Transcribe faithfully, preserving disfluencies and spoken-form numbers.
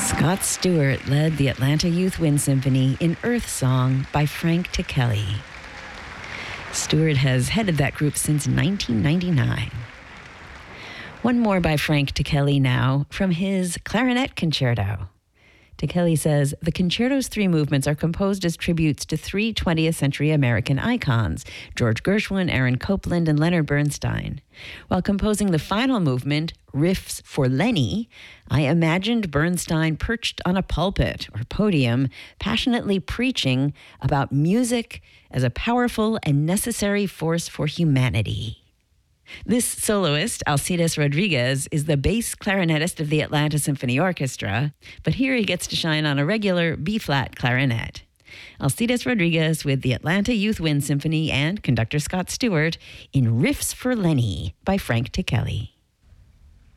Scott Stewart led the Atlanta Youth Wind Symphony in Earth Song by Frank Ticheli. Stewart has headed that group since nineteen ninety-nine. One more by Frank Ticheli now from his Clarinet Concerto. Ticheli says, the concerto's three movements are composed as tributes to three twentieth century American icons, George Gershwin, Aaron Copland, and Leonard Bernstein. While composing the final movement, Riffs for Lenny, I imagined Bernstein perched on a pulpit or podium, passionately preaching about music as a powerful and necessary force for humanity. This soloist, Alcides Rodriguez, is the bass clarinetist of the Atlanta Symphony Orchestra, but here he gets to shine on a regular B-flat clarinet. Alcides Rodriguez with the Atlanta Youth Wind Symphony and conductor Scott Stewart in Riffs for Lenny by Frank Ticheli.